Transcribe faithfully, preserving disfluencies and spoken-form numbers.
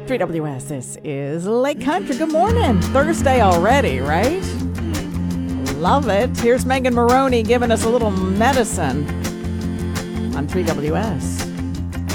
three W S, this is Lake Country. Good morning. Thursday already, right? Love it. Here's Megan Maroney giving us a little medicine on three W S.